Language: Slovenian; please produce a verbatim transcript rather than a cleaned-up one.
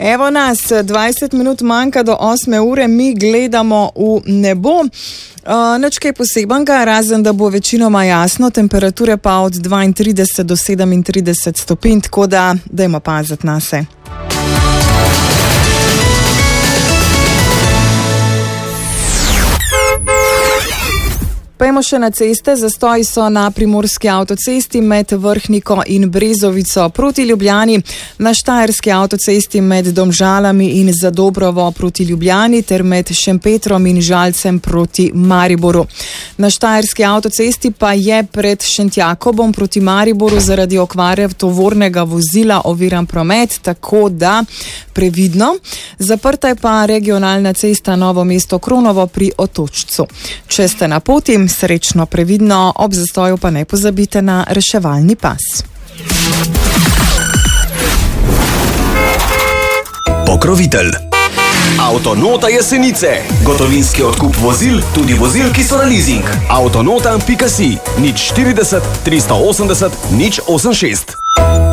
Evo nas, dvajset minut manjka do osme ure, mi gledamo v nebo. Uh, nič kaj posebenega, razen da bo večinoma jasno, temperature pa od dvaintrideset do sedemintrideset stopinj, tako da dajmo paziti na se. Pojmo še na ceste. Zastoji so na primorski avtocesti med Vrhniko in Brezovico proti Ljubljani, na štajerski avtocesti med Domžalami in Zadobrovo proti Ljubljani ter med Šempetrom in Žalcem proti Mariboru. Na štajerski avtocesti pa je pred Šentjakobom proti Mariboru zaradi okvare tovornega vozila oviran promet, tako da previdno. Zaprta je pa regionalna cesta Novo mesto-Kronovo pri Otočcu. Če ste na poti, srečno, previdno, ob zastoju pa ne pozabite na reševalni pas. Pokrovitelj Avtonota Jesenice. Gotovinski odkup vozil, tudi vozil, ki so na leasing. avtonota pika si, nič štirideset, tristo osemdeset, nič osemdesiat šest.